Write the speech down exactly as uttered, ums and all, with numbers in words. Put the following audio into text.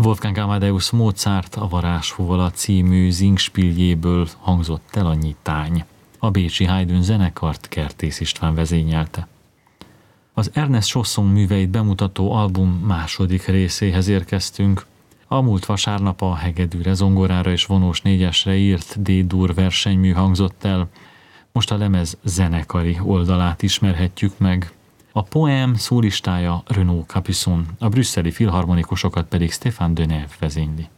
Wolfgang Amadeus Mozart a Varázsfuvola című Singspieljéből hangzott el a nyitány. A bécsi Haydn zenekart Kertész István vezényelte. Az Ernest Chausson műveit bemutató album második részéhez érkeztünk. A múlt vasárnap a hegedűre, zongorára és vonós négyesre írt D-dur versenymű hangzott el. Most a lemez zenekari oldalát ismerhetjük meg. A poém szólistája Renaud Capuçon, a brüsszeli filharmonikusokat pedig Stéphane Deneuve vezényli.